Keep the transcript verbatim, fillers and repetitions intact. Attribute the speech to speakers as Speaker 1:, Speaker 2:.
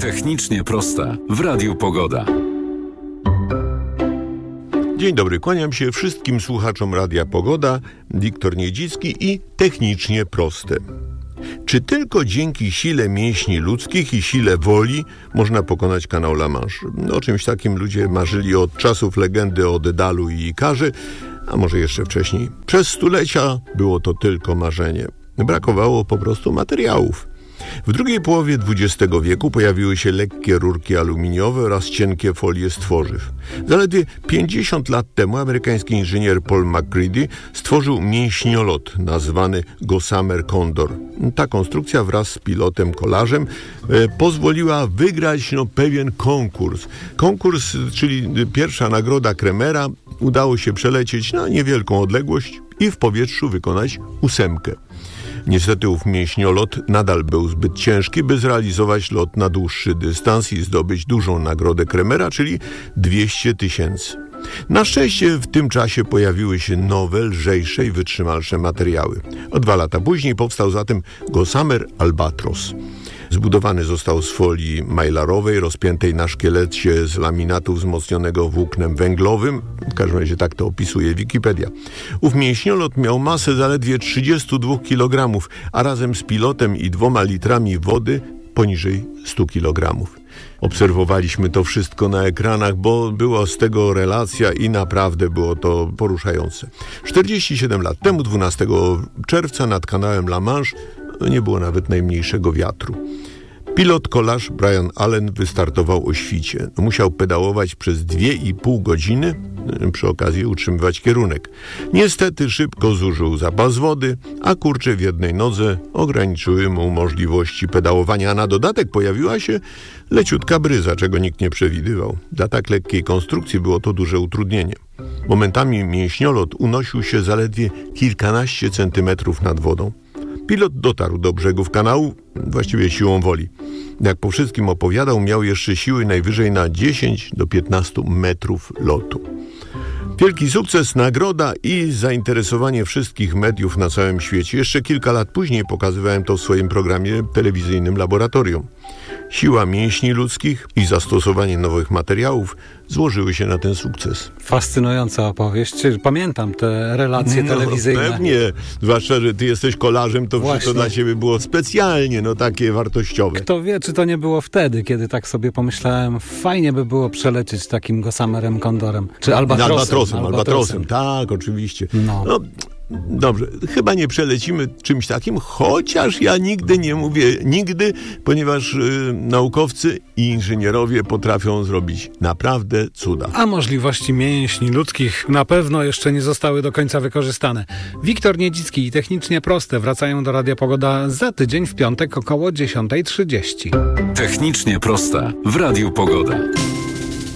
Speaker 1: Technicznie proste w Radiu Pogoda.
Speaker 2: Dzień dobry, kłaniam się wszystkim słuchaczom Radia Pogoda, Wiktor Niedzicki i Technicznie proste. Czy tylko dzięki sile mięśni ludzkich i sile woli można pokonać kanał La Manche? O czymś takim ludzie marzyli od czasów legendy o Dedalu i Ikarze, a może jeszcze wcześniej. Przez stulecia było to tylko marzenie. Brakowało po prostu materiałów. W drugiej połowie dwudziestego wieku pojawiły się lekkie rurki aluminiowe oraz cienkie folie z tworzyw. Zaledwie pięćdziesiąt lat temu amerykański inżynier Paul MacCready stworzył mięśniolot nazwany Gossamer Condor. Ta konstrukcja wraz z pilotem kolarzem e, pozwoliła wygrać no, pewien konkurs. Konkurs, czyli pierwsza nagroda Kremera, udało się przelecieć na niewielką odległość i w powietrzu wykonać ósemkę. Niestety ów mięśniolot nadal był zbyt ciężki, by zrealizować lot na dłuższy dystans i zdobyć dużą nagrodę Kremera, czyli dwieście tysięcy. Na szczęście w tym czasie pojawiły się nowe, lżejsze i wytrzymalsze materiały. O dwa lata później powstał zatem Gossamer Albatros. Zbudowany został z folii mylarowej rozpiętej na szkielecie z laminatu wzmocnionego włóknem węglowym. W każdym razie tak to opisuje Wikipedia. Ów mięśniolot miał masę zaledwie trzydzieści dwa kilogramy, a razem z pilotem i dwoma litrami wody poniżej sto kilogramów. Obserwowaliśmy to wszystko na ekranach, bo była z tego relacja i naprawdę było to poruszające. czterdzieści siedem lat temu, dwunastego czerwca, nad kanałem La Manche nie było nawet najmniejszego wiatru. Pilot kolarz Brian Allen wystartował o świcie. Musiał pedałować przez dwie i pół godziny, przy okazji utrzymywać kierunek. Niestety szybko zużył zapas wody, a kurcze w jednej nodze ograniczyły mu możliwości pedałowania, a na dodatek pojawiła się leciutka bryza, czego nikt nie przewidywał. Dla tak lekkiej konstrukcji było to duże utrudnienie. Momentami mięśniolot unosił się zaledwie kilkanaście centymetrów nad wodą. Pilot dotarł do brzegów kanału, właściwie siłą woli. Jak po wszystkim opowiadał, miał jeszcze siły najwyżej na dziesięć do piętnastu metrów lotu. Wielki sukces, nagroda i zainteresowanie wszystkich mediów na całym świecie. Jeszcze kilka lat później pokazywałem to w swoim programie telewizyjnym Laboratorium. Siła mięśni ludzkich i zastosowanie nowych materiałów złożyły się na ten sukces.
Speaker 3: Fascynująca opowieść. Pamiętam te relacje
Speaker 2: no,
Speaker 3: telewizyjne.
Speaker 2: Pewnie, zwłaszcza, że ty jesteś kolarzem, to wszystko dla ciebie było specjalnie, no takie wartościowe.
Speaker 3: Kto wie, czy to nie było wtedy, kiedy tak sobie pomyślałem, fajnie by było przelecieć takim Gossamerem Condorem, czy Albatrosem.
Speaker 2: Albatrosem, Albatrosem, tak, oczywiście.
Speaker 3: No.
Speaker 2: no Dobrze, chyba nie przelecimy czymś takim, chociaż ja nigdy nie mówię nigdy, ponieważ y, naukowcy i inżynierowie potrafią zrobić naprawdę cuda.
Speaker 3: A możliwości mięśni ludzkich na pewno jeszcze nie zostały do końca wykorzystane. Wiktor Niedzicki i Technicznie proste wracają do Radia Pogoda za tydzień w piątek około dziesiąta trzydzieści.
Speaker 1: Technicznie proste w Radiu Pogoda.